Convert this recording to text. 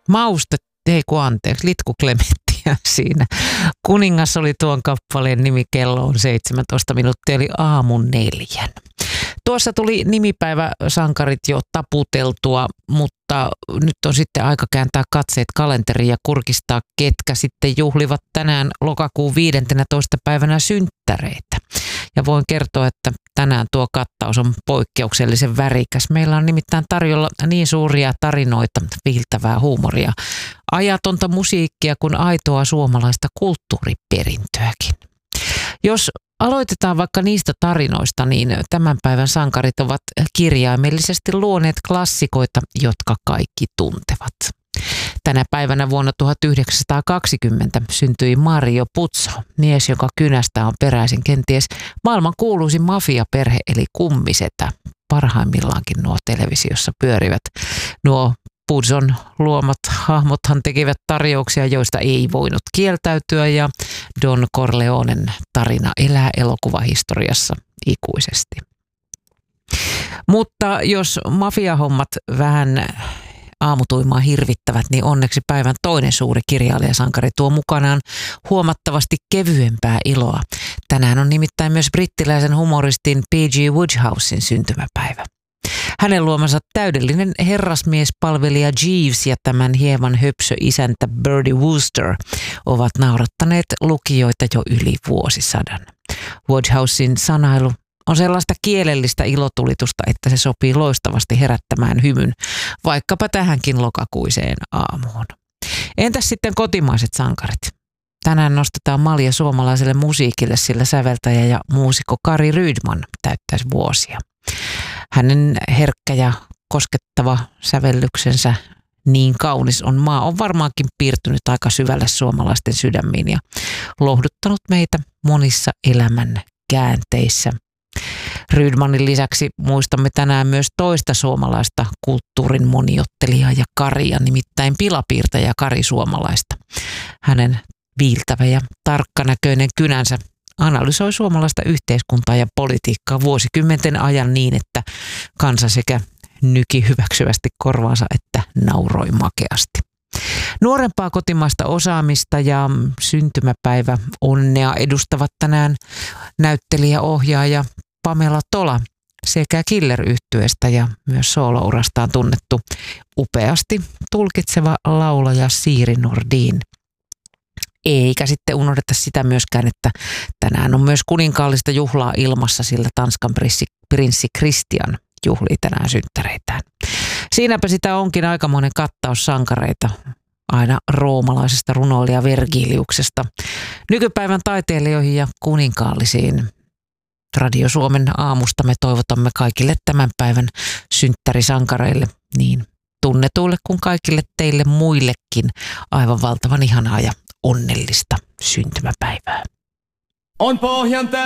Litku Klementtiä siinä. Kuningas oli tuon kappaleen nimi, kello on 17 minuuttia, eli aamun 4. Tuossa tuli nimipäiväsankarit jo taputeltua, mutta nyt on sitten aika kääntää katseet kalenteriin ja kurkistaa, ketkä sitten juhlivat tänään lokakuun 15. päivänä synttäreitä. Ja voin kertoa, että tänään tuo kattaus on poikkeuksellisen värikäs. Meillä on nimittäin tarjolla niin suuria tarinoita, viiltävää huumoria, ajatonta musiikkia kuin aitoa suomalaista kulttuuriperintöäkin. Jos aloitetaan vaikka niistä tarinoista, niin tämän päivän sankarit ovat kirjaimellisesti luoneet klassikoita, jotka kaikki tuntevat. Tänä päivänä vuonna 1920 syntyi Mario Puzo, mies, joka kynästä on peräisin kenties maailman kuuluisin mafiaperhe eli Kummisetä. Parhaimmillaankin nuo televisiossa pyörivät. Nuo Puzon luomat hahmothan tekivät tarjouksia, joista ei voinut kieltäytyä, ja Don Corleonen tarina elää elokuvahistoriassa ikuisesti. Mutta jos mafiahommat vähän aamutuimaa hirvittävät, niin onneksi päivän toinen suuri kirjailijasankari tuo mukanaan huomattavasti kevyempää iloa. Tänään on nimittäin myös brittiläisen humoristin P.G. Wodehousen syntymäpäivä. Hänen luomansa täydellinen herrasmiespalvelija Jeeves ja tämän hieman höpsöisäntä Bertie Wooster ovat naurattaneet lukijoita jo yli vuosisadan. Wodehousen sanailu on sellaista kielellistä ilotulitusta, että se sopii loistavasti herättämään hymyn, vaikkapa tähänkin lokakuiseen aamuun. Entäs sitten kotimaiset sankarit? Tänään nostetaan malja suomalaiselle musiikille, sillä säveltäjä ja muusikko Kari Rydman täyttäisi vuosia. Hänen herkkä ja koskettava sävellyksensä Niin kaunis on maa on varmaankin piirtynyt aika syvälle suomalaisten sydämiin ja lohduttanut meitä monissa elämän käänteissä. Rydmanin lisäksi muistamme tänään myös toista suomalaista kulttuurin moniottelijaa ja Karia, nimittäin pilapiirtäjä Kari Suomalaista. Hänen viiltävä ja tarkkanäköinen kynänsä analysoi suomalaista yhteiskuntaa ja politiikkaa vuosikymmenten ajan niin, että kansa sekä nyki hyväksyvästi korvaansa että nauroi makeasti. Nuorempaa kotimaista osaamista ja syntymäpäivä onnea edustavat tänään näyttelijä-ohjaaja Pamela Tola sekä Killer-yhtyeestä ja myös soolourastaan tunnettu upeasti tulkitseva laulaja Siiri Nordin. Eikä sitten unohdeta sitä myöskään, että tänään on myös kuninkaallista juhlaa ilmassa, sillä Tanskan prinssi Christian juhlii tänään synttäreitään. Siinäpä sitä onkin aikamoinen kattaus sankareita, aina roomalaisesta runoilija Vergiliuksesta nykypäivän taiteilijoihin ja kuninkaallisiin. Radio Suomen aamusta me toivotamme kaikille tämän päivän synttärisankareille, niin tunnetuille kuin kaikille teille muillekin, aivan valtavan ihanaa ja onnellista syntymäpäivää. On Pohjan